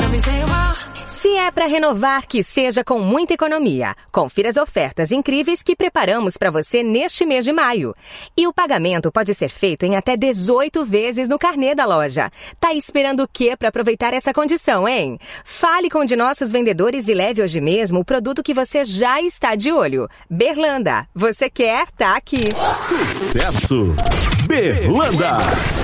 Se é para renovar, que seja com muita economia. Confira as ofertas incríveis que preparamos para você neste mês de maio. E o pagamento pode ser feito em até 18 vezes no carnê da loja. Tá esperando o quê para aproveitar essa condição, hein? Fale com um de nossos vendedores e leve hoje mesmo o produto que você já está de olho. Berlanda, você quer? Tá aqui. Sucesso! Berlanda!